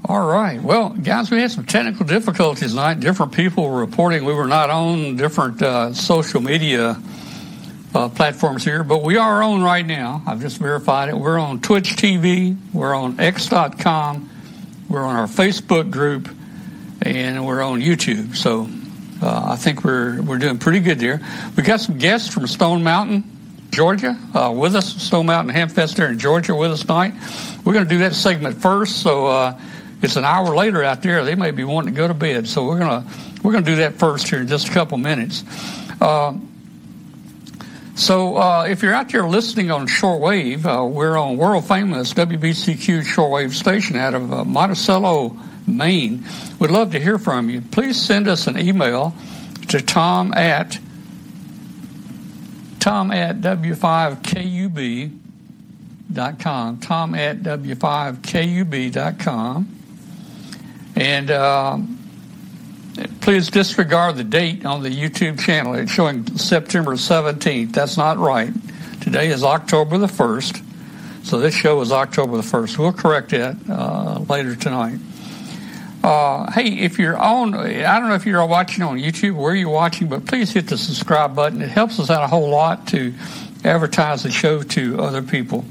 All right. Well, guys, we had some technical difficulties tonight. Different people were reporting we were not on different social media platforms here, but we are on right now. I've just verified it. We're on Twitch TV. We're on X.com. We're on our Facebook group, and we're on YouTube. So I think we're doing pretty good there. We got some guests from Stone Mountain, Georgia, with us. Stone Mountain Hamfest there in Georgia with us tonight. We're going to do that segment first. So it's an hour later out there. They may be wanting to go to bed. So we're gonna do that first here in just a couple minutes. So if you're out there listening on shortwave, we're on world famous WBCQ shortwave station out of Monticello, Maine. We'd love to hear from you. Please send us an email to tom at w5kub.com, tom at w5kub.com. And please disregard the date on the YouTube channel. It's showing September 17th. That's not right. Today is October the 1st. So this show is October the 1st. We'll correct that later tonight. Hey, if you're on, I don't know if you're watching on YouTube, where you're watching, but please hit the subscribe button. It helps us out a whole lot to advertise the show to other people.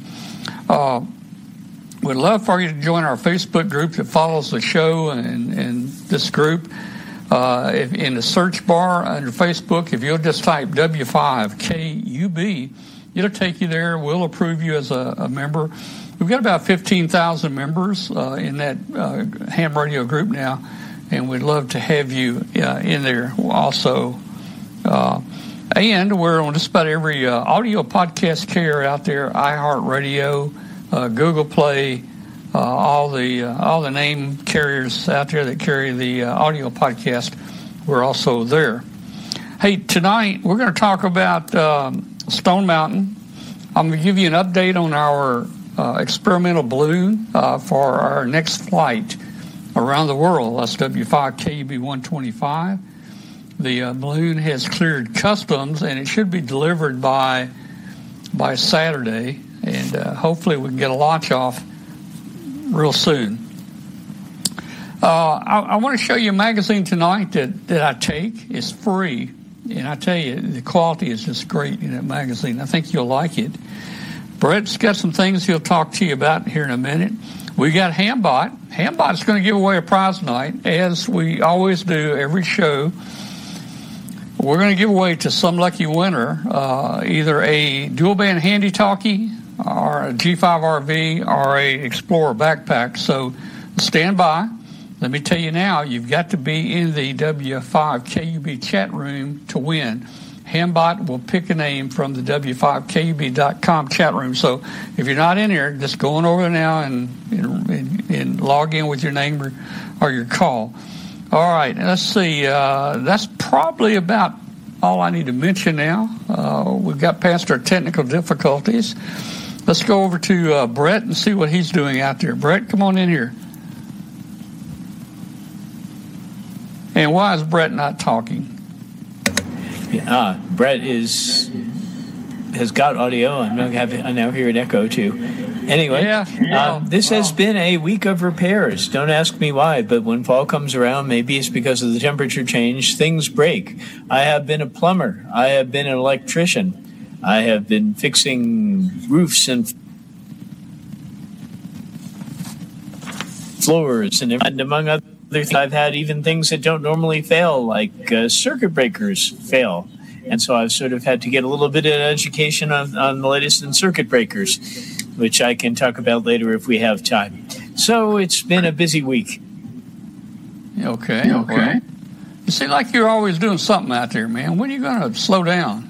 We'd love for you to join our Facebook group that follows the show and this group. If in the search bar under Facebook, if you'll just type W5KUB, it'll take you there. We'll approve you as a member. We've got about 15,000 members in that ham radio group now, and we'd love to have you in there also. And we're on just about every audio podcast carrier out there, iHeartRadio, Google Play, all the name carriers out there that carry the audio podcast. We're also there. Hey, tonight we're going to talk about Stone Mountain. I'm going to give you an update on our experimental balloon for our next flight around the world. That's W5KUB-125. The balloon has cleared customs, and it should be delivered by Saturday. And hopefully we can get a launch off real soon. I want to show you a magazine tonight that I take. It's free. And I tell you, the quality is just great in that magazine. I think you'll like it. Brett's got some things he'll talk to you about here in a minute. We got Hambot. Hambot's going to give away a prize tonight, as we always do every show. We're going to give away to some lucky winner either a dual-band handy-talkie or a G5RV or a Explorer backpack. So stand by. Let me tell you now, you've got to be in the W5KUB chat room to win. Hambot will pick a name from the W5KUB.com chat room. So if you're not in here, just go on over there now and log in with your name or your call. All right, let's see. That's probably about all I need to mention now. We've got past our technical difficulties. Let's go over to Brett and see what he's doing out there. Brett, come on in here. And why is Brett not talking? Brett has got audio. I now hear an echo too. Anyway, this has been a week of repairs. Don't ask me why, but when fall comes around, maybe it's because of the temperature change, things break. I have been a plumber. I have been an electrician. I have been fixing roofs and floors, and among other things, I've had even things that don't normally fail, like circuit breakers fail. And so I've sort of had to get a little bit of education on the latest in circuit breakers, which I can talk about later if we have time. So it's been a busy week. Okay. Well, you seem like you're always doing something out there, man. When are you going to slow down?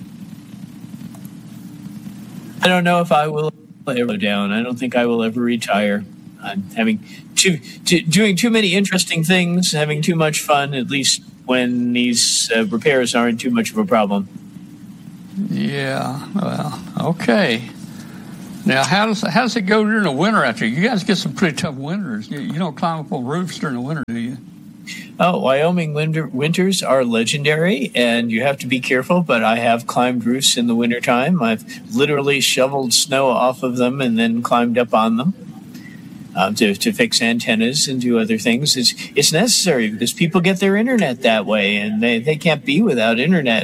I don't know if I will ever slow down. I don't think I will ever retire. I'm having doing too many interesting things, having too much fun, at least when these repairs aren't too much of a problem. Yeah, well, okay. Now, how does it go during the winter out there? You guys get some pretty tough winters. You don't climb up on roofs during the winter, do you? Oh, Wyoming winters are legendary, and you have to be careful, but I have climbed roofs in the wintertime. I've literally shoveled snow off of them and then climbed up on them. to fix antennas and do other things. It's necessary because people get their internet that way, and they can't be without internet.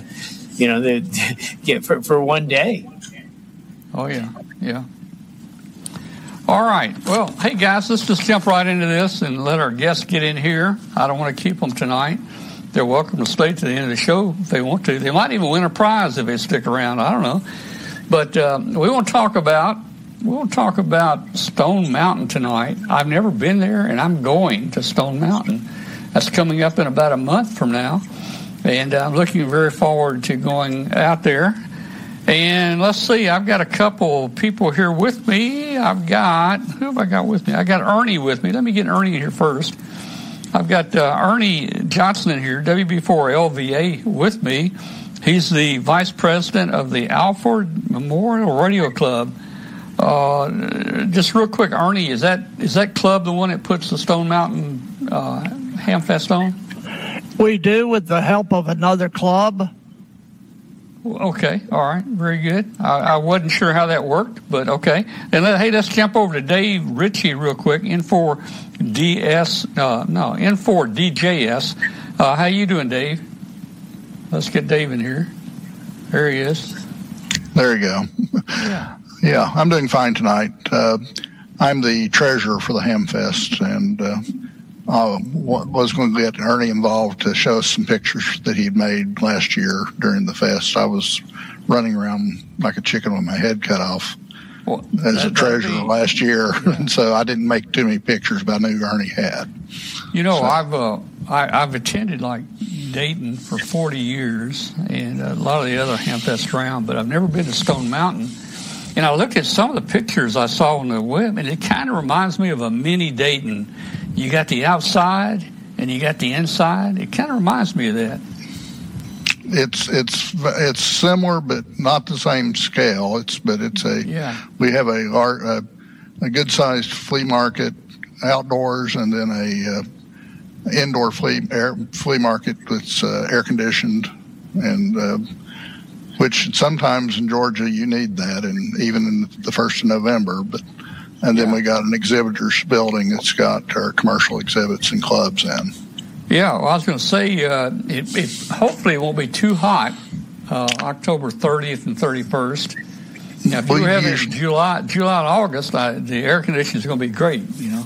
For one day. Oh yeah. All right. Well, hey guys, let's just jump right into this and let our guests get in here. I don't want to keep them tonight. They're welcome to stay to the end of the show if they want to. They might even win a prize if they stick around. I don't know. But we want to talk about Stone Mountain tonight. I've never been there, and I'm going to Stone Mountain. That's coming up in about a month from now, and I'm looking very forward to going out there. And let's see, I've got a couple people here with me. Who have I got with me? I got Ernie with me. Let me get Ernie in here first. I've got Ernie Johnson in here, WB4LVA, with me. He's the vice president of the Alford Memorial Radio Club. Just real quick, Ernie, is that club the one that puts the Stone Mountain Hamfest on? We do, with the help of another club. Okay, all right, very good. I wasn't sure how that worked, but okay. And let's jump over to Dave Ritchie real quick, N4DJS. How you doing, Dave? Let's get Dave in here. There he is. There you go. Yeah. Yeah, I'm doing fine tonight. I'm the treasurer for the Hamfest, and was going to get Ernie involved to show us some pictures that he'd made last year during the fest. I was running around like a chicken with my head cut off as a treasurer last year, and so I didn't make too many pictures, but I knew Ernie had. I've attended like Dayton for 40 years and a lot of the other Hamfests around, but I've never been to Stone Mountain. And I looked at some of the pictures I saw on the web, and it kind of reminds me of a mini Dayton. You got the outside and you got the inside. It kind of reminds me of that. It's similar, but not the same scale. We have a good sized flea market outdoors, and then a indoor flea market that's air conditioned, and which sometimes in Georgia you need that, and even in the 1st of November. And then we got an exhibitors building that's got our commercial exhibits and clubs in. Yeah, well, I was going to say it hopefully won't be too hot, October 30th and 31st. Now, if you have it in July and August, the air conditioning is going to be great.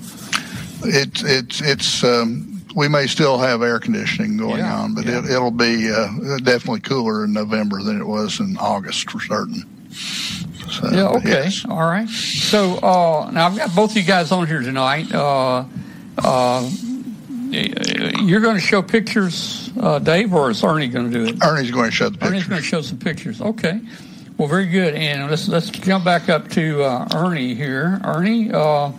It's we may still have air conditioning going on, but it'll be definitely cooler in November than it was in August for certain. So, yeah, okay. Yes. All right. So now I've got both of you guys on here tonight. You're going to show pictures, Dave, or is Ernie going to do it? Ernie's going to show the pictures. Ernie's going to show some pictures. Okay. Well, very good. And let's jump back up to Ernie here. Ernie, let's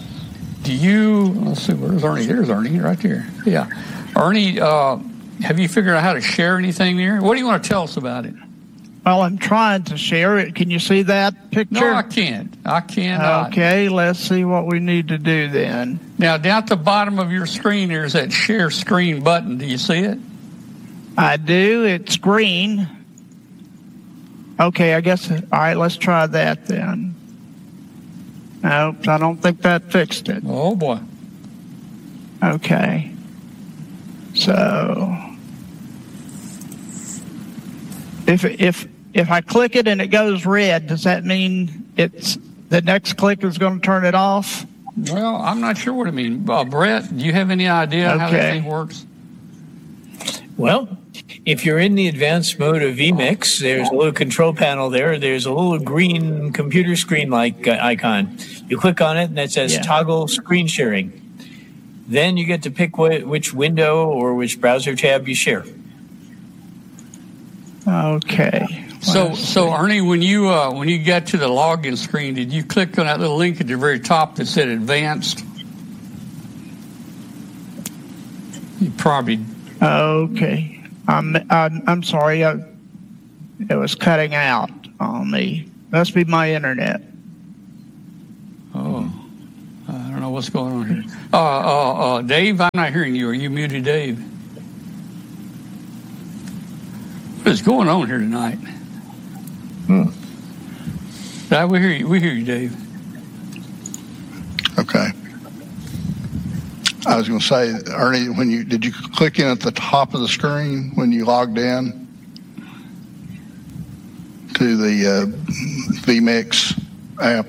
see, where's Ernie? There's Ernie right there. Yeah. Ernie, have you figured out how to share anything there? What do you want to tell us about it? Well, I'm trying to share it. Can you see that picture? No, I can't. I cannot. Okay, let's see what we need to do then. Now, down at the bottom of your screen, there's that share screen button. Do you see it? I do. It's green. Okay, I guess. All right, let's try that then. Nope, I don't think that fixed it. Oh, boy. Okay. So, if I click it and it goes red, does that mean it's the next click is going to turn it off? Well, I'm not sure what it means. Brett, do you have any idea how that thing works? Well, if you're in the advanced mode of vMix, there's a little control panel there. There's a little green computer screen-like icon. You click on it, and that says toggle screen sharing. Then you get to pick which window or which browser tab you share. Okay. So Ernie, when you got to the login screen, did you click on that little link at the very top that said Advanced? You probably. Okay. I'm sorry. It was cutting out on me. Must be my internet. Oh, I don't know what's going on here. Dave, I'm not hearing you. Are you muted, Dave? What is going on here tonight? We hear you. We hear you, Dave. Okay. I was going to say, Ernie, did you click in at the top of the screen when you logged in to the vMix app?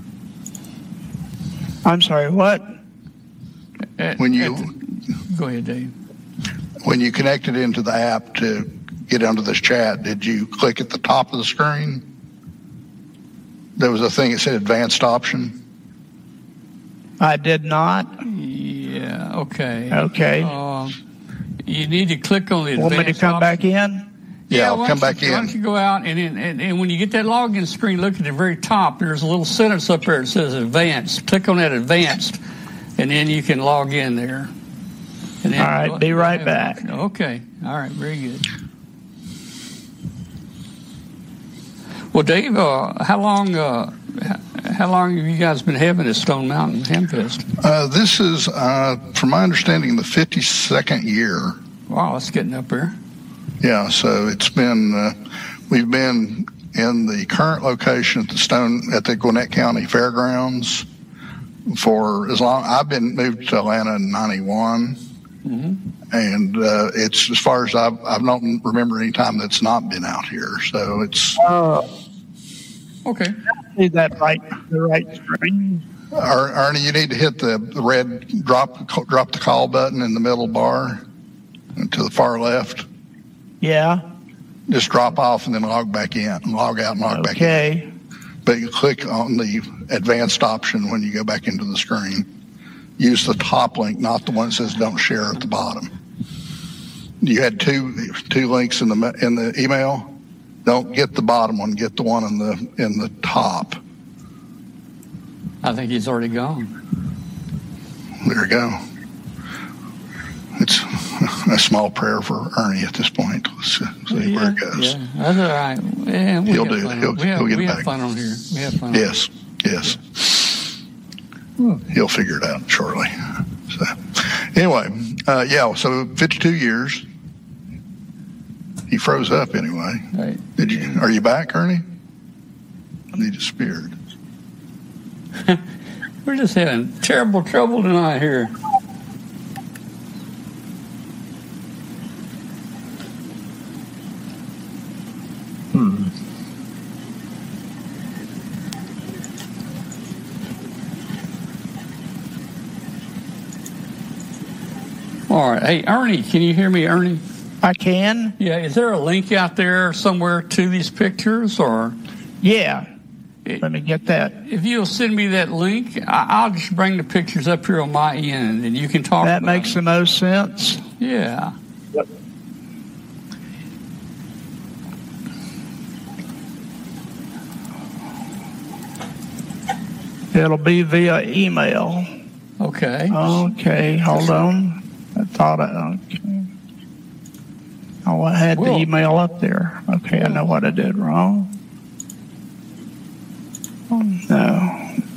I'm sorry, what? Go ahead, Dave. When you connected into the app to get onto this chat, did you click at the top of the screen? There was a thing that said advanced option. I did not. Yeah, okay. Okay. You need to click on the advanced option. Want me to come back in? Yeah, come back in. Why don't you go out, and when you get that login screen, look at the very top. There's a little sentence up there that says advanced. Click on that advanced, and then you can log in there. And then all right, be right back. Okay. All right, very good. Well, Dave, how long have you guys been having this Stone Mountain Hamfest? This is, from my understanding, the 52nd year. Wow, that's getting up there. Yeah, so it's been, we've been in the current location at the Gwinnett County Fairgrounds for as long. I've been moved to Atlanta in 91. Mm-hmm. And it's, as far as I don't remember any time that's not been out here. So it's okay. See that the right screen. Ernie, you need to hit the red drop the call button in the middle bar to the far left. Yeah. Just drop off and then log back in, log out and log back in. Okay. But you click on the advanced option when you go back into the screen. Use the top link, not the one that says "Don't share" at the bottom. You had two links in the email. Don't get the bottom one. Get the one in the top. I think he's already gone. There you go. It's a small prayer for Ernie at this point. Let's see where it goes. Yeah, that's all right. Yeah, he'll do it. He'll get we back. have fun on here. We have fun. Yes. He'll figure it out shortly. So, anyway, so 52 years. He froze up anyway. Right. Are you back, Ernie? He disappeared. We're just having terrible trouble tonight here. All right. Hey, Ernie, can you hear me, Ernie? I can. Yeah. Is there a link out there somewhere to these pictures, or? Yeah. Let me get that. If you'll send me that link, I'll just bring the pictures up here on my end, and you can talk about that. Makes the most sense. Yeah. Yep. It'll be via email. Okay. Okay, hold on. I thought okay. Oh, I had the email up there. Okay, I know what I did wrong. Oh, no.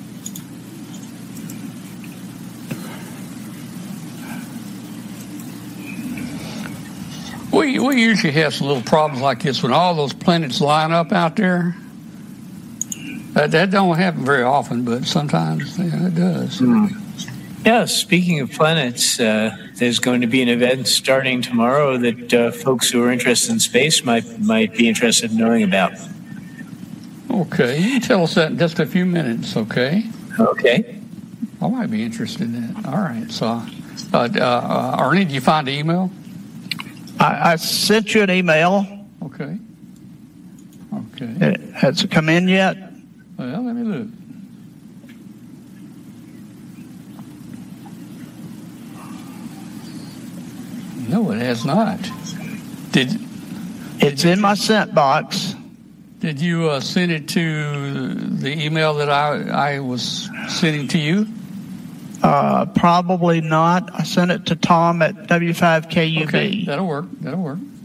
We usually have some little problems like this when all those planets line up out there. That don't happen very often, but sometimes it does. Yeah, speaking of planets, there's going to be an event starting tomorrow that folks who are interested in space might be interested in knowing about. Okay, you can tell us that in just a few minutes, okay? Okay. I might be interested in that. All right, so, Ernie, did you find the email? I sent you an email. Okay. Has it come in yet? Well, let me look. No, it has not. It's in my sent box. Did you send it to the email that I was sending to you? Probably not. I sent it to Tom at W5KUB. Okay, that'll work. That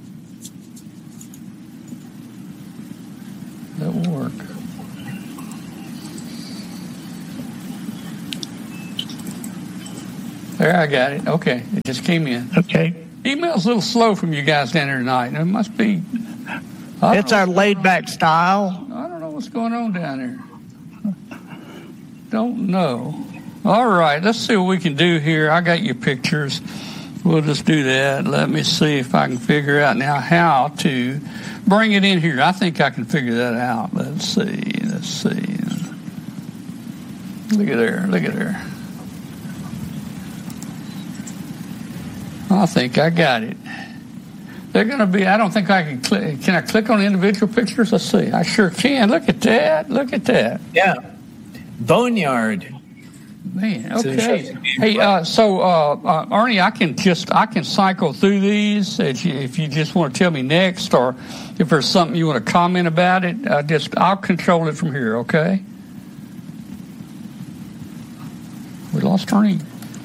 will work. There, I got it. Okay, it just came in. Okay. Email's a little slow from you guys down there tonight. It must be. It's our laid-back style. I don't know what's going on down there. Don't know. All right, let's see what we can do here. I got your pictures. We'll just do that. Let me see if I can figure out now how to bring it in here. I think I can figure that out. Let's see. Look at there. I think I got it. They're going to be, I don't think I can click. Can I click on individual pictures? Let's see. I sure can. Look at that. Yeah. Boneyard. Man, okay. Hey, Ernie, I can cycle through these if you just want to tell me next, or if there's something you want to comment about it. I'll control it from here. Okay. We lost Ernie.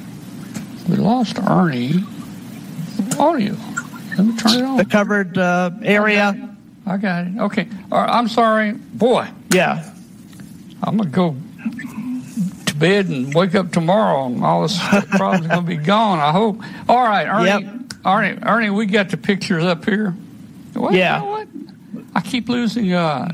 Audio. Let me turn it on. The covered area. I got it. Okay. I'm sorry, boy. Yeah. I'm gonna go to bed and wake up tomorrow, and all this problem's gonna be gone, I hope. All right, Ernie. Yep. Ernie, we got the pictures up here. What? Yeah. You know what? I keep losing.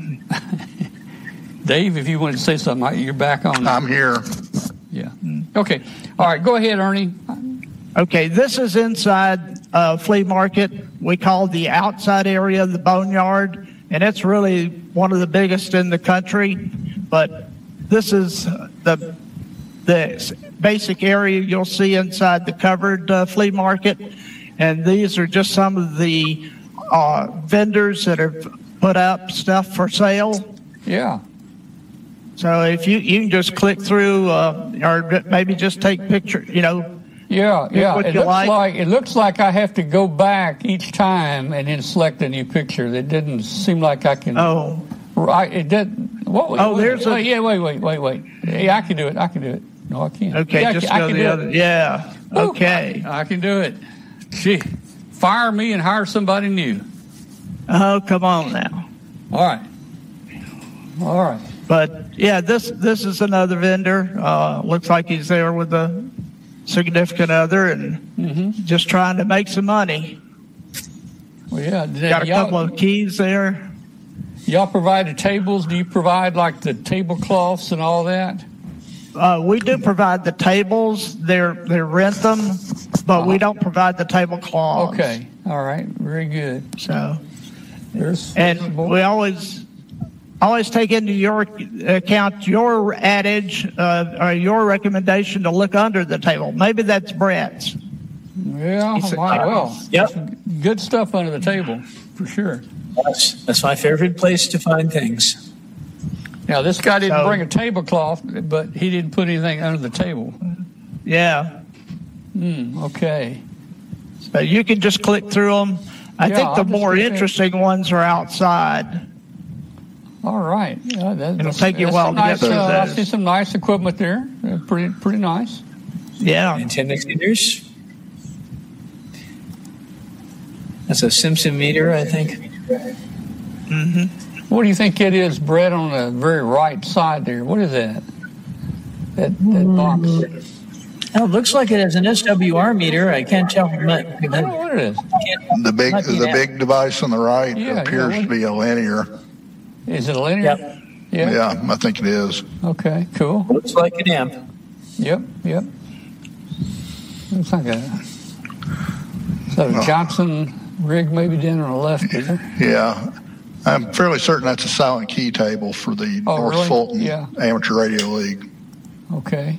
Dave, if you want to say something, you're back on. I'm here. Yeah. Okay. All right. Go ahead, Ernie. Okay. This is inside flea market. We call the outside area the Boneyard, and it's really one of the biggest in the country. But this is the basic area you'll see inside the covered flea market, and these are just some of the vendors that have put up stuff for sale. Yeah. So if you can just click through, or maybe just take pictures, Yeah. It looks like I have to go back each time and then select a new picture. That didn't seem like I can. Oh. Right. It did. There's a. Yeah. Wait. Yeah, I can do it. No, I can't. Okay. Yeah, just go the other. Yeah. Okay. I can do it. Gee, fire me and hire somebody new. Oh, come on now. All right. But yeah, this is another vendor. Looks like he's there with a significant other and just trying to make some money. Well, yeah. Got a couple of keys there. Y'all provide the tables? Do you provide like the tablecloths and all that? We do provide the tables. They rent them, but we don't provide the tablecloths. Okay. All right. Very good. So, we always take into your account your adage or your recommendation to look under the table. Maybe that's Brett's. Yeah, well, good stuff under the table for sure. That's my favorite place to find things. Now, this guy didn't bring a tablecloth, but he didn't put anything under the table. Yeah. Okay. So you can just click through them. I think the more interesting ones are outside. All right. It'll take you a while to get through those. I see some nice equipment there. Pretty nice. Yeah. Antenna extenders. That's a Simpson meter, I think. What do you think it is, Brett, on the very right side there? What is that? That box? Oh, it looks like it has an SWR meter. I can't tell from that. I don't know what it is. The big device on the right appears to be a linear. Is it a linear? Yep. Yeah, I think it is. Okay, cool. Looks like an amp. Yep. Looks like a Johnson rig maybe down on the left, is it? Yeah. I'm fairly certain that's a silent key table for the North Fulton Amateur Radio League. Okay.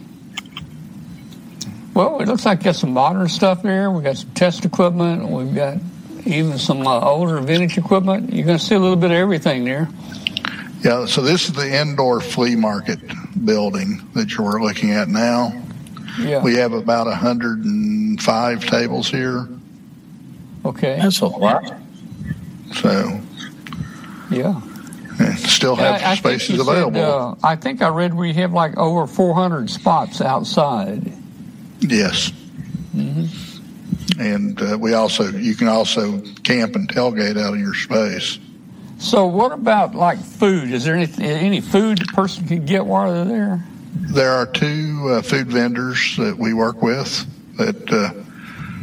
Well, it looks like we got some modern stuff there. We got some test equipment. We've got even some older vintage equipment. You're going to see a little bit of everything there. Yeah, so this is the indoor flea market building that you're looking at now. Yeah. We have about 105 tables here. Okay. That's a lot. So. Yeah. And still have spaces available. I think I read we have like over 400 spots outside. Yes. And you can also camp and tailgate out of your space. So what about like food? Is there any food a person can get while they're there? There are two food vendors that we work with that